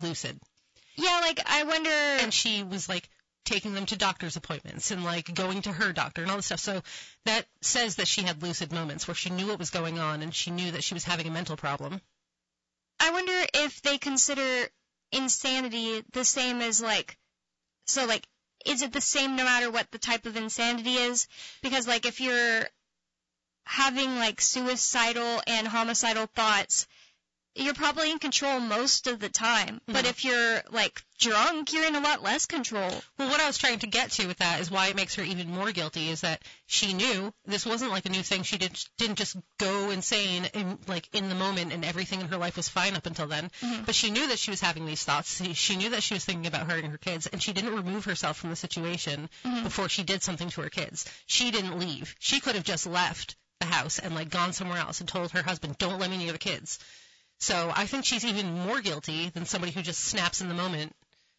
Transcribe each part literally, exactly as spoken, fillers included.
lucid. Yeah, like, I wonder... And she was, like, taking them to doctor's appointments and, like, going to her doctor and all this stuff. So that says that she had lucid moments where she knew what was going on and she knew that she was having a mental problem. I wonder if they consider insanity the same as, like... So, like, is it the same no matter what the type of insanity is? Because, like, if you're having, like, suicidal and homicidal thoughts... You're probably in control most of the time. But Mhm. if you're, like, drunk, you're in a lot less control. Well, what I was trying to get to with that is why it makes her even more guilty is that she knew this wasn't like a new thing. She did, didn't just go insane in, like, in the moment and everything in her life was fine up until then. Mm-hmm. But she knew that she was having these thoughts. She, she knew that she was thinking about hurting her kids, and she didn't remove herself from the situation Mm-hmm. before she did something to her kids. She didn't leave. She could have just left the house and, like, gone somewhere else and told her husband, don't let me near the kids. So I think she's even more guilty than somebody who just snaps in the moment.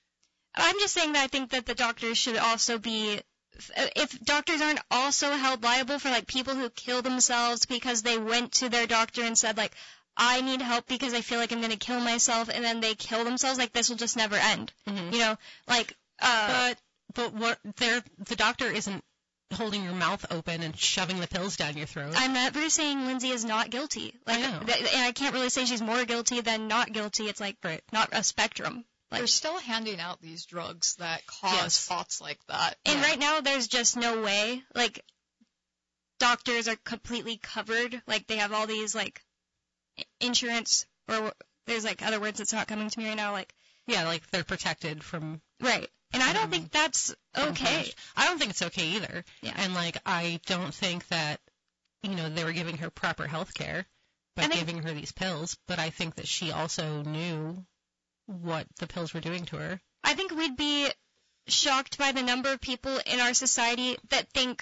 I'm just saying that I think that the doctors should also be, if doctors aren't also held liable for, like, people who kill themselves because they went to their doctor and said, like, I need help because I feel like I'm going to kill myself, and then they kill themselves, like, this will just never end. Mm-hmm. You know, like, uh... But, but what, they're, the doctor isn't holding your mouth open and shoving the pills down your throat. I'm never saying Lindsay is not guilty. Like, I know. Th- and I can't really say she's more guilty than not guilty. It's, like, right. not a spectrum. Like, They're still handing out these drugs that cause Yes. thoughts like that. and yeah. right now, there's just no way. Like, doctors are completely covered. Like, they have all these, like, i- insurance, or there's, like, other words that's not coming to me right now. Like, Yeah, like they're protected from... right. And I don't Um, think that's from okay. punish- I don't think it's okay either. Yeah. And, like, I don't think that, you know, they were giving her proper health care by I think- giving her these pills, but I think that she also knew what the pills were doing to her. I think we'd be shocked by the number of people in our society that think,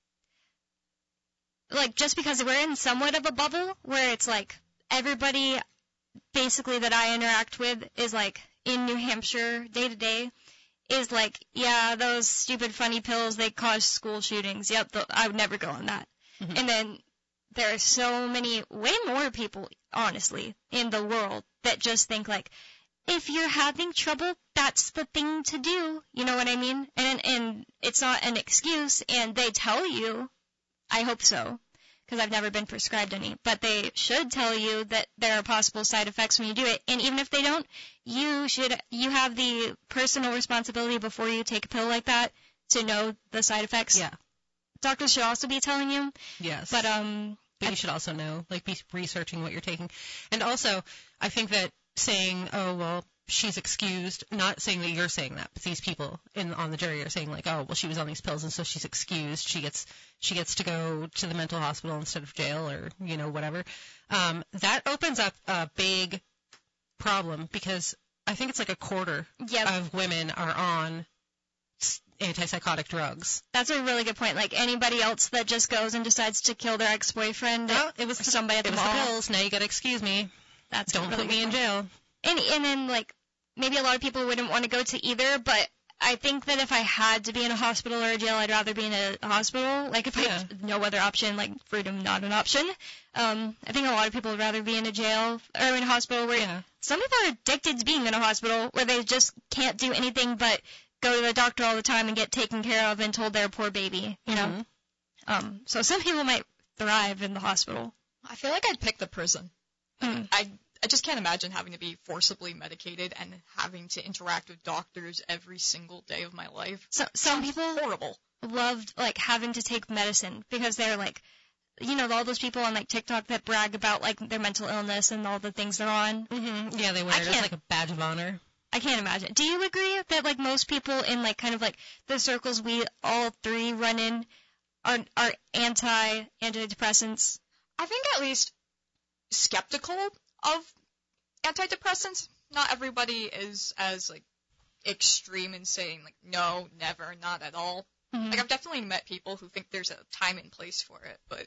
like, just because we're in somewhat of a bubble where it's like everybody basically that I interact with is like in New Hampshire day to day is like, yeah, those stupid funny pills, they cause school shootings. Yep, th- I would never go on that. Mhm. And then there are so many, way more people, honestly, in the world that just think like, if you're having trouble, that's the thing to do. You know what I mean? And and it's not an excuse, and they tell you, I hope so, because I've never been prescribed any, but they should tell you that there are possible side effects when you do it. And even if they don't, you should, you have the personal responsibility before you take a pill like that to know the side effects. Yeah. Doctors should also be telling you, Yes. but um, But you should also know, like, be researching what you're taking. And also, I think that saying, oh, well, she's excused, not saying that you're saying that, but these people in on the jury are saying, like, oh, well, she was on these pills, and so she's excused. She gets she gets to go to the mental hospital instead of jail or, you know, whatever. Um, that opens up a big problem because I think it's like a quarter Yep. of women are on s- antipsychotic drugs. That's a really good point. Like anybody else that just goes and decides to kill their ex-boyfriend, Oh, it was or somebody at It the was the mall. pills. Now you got to excuse me. That's a Don't really put me good in point. jail. And and then like maybe a lot of people wouldn't want to go to either, but I think that if I had to be in a hospital or a jail, I'd rather be in a hospital. Like if Yeah. I had no other option, like freedom not an option. Um, I think a lot of people would rather be in a jail or in a hospital where Yeah. some people are addicted to being in a hospital where they just can't do anything but go to the doctor all the time and get taken care of and told they're a poor baby, you know. Mhm. Um, so some people might thrive in the hospital. I feel like I'd pick the prison. Mm. I I just can't imagine having to be forcibly medicated and having to interact with doctors every single day of my life. So some Sounds people horrible. loved like having to take medicine because they're like, you know, all those people on like TikTok that brag about like their mental illness and all the things they're on. Mm-hmm. Yeah, they wear I it as can't- like a badge of honor. I can't imagine. Do you agree that like most people in like kind of like the circles we all three run in are are anti antidepressants? I think at least skeptical of antidepressants. Not everybody is as like extreme in saying like no, never, not at all. Mhm. Like I've definitely met people who think there's a time and place for it, but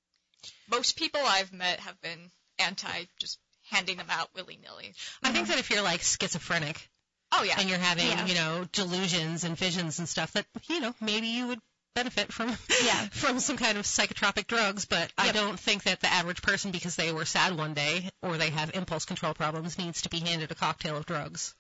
most people I've met have been anti just handing them out willy-nilly. I think that if you're like schizophrenic Oh yeah. and you're having, Yeah. you know, delusions and visions and stuff, that, you know, maybe you would benefit from Yeah. from some kind of psychotropic drugs, but I Yep. don't think that the average person, because they were sad one day or they have impulse control problems, needs to be handed a cocktail of drugs.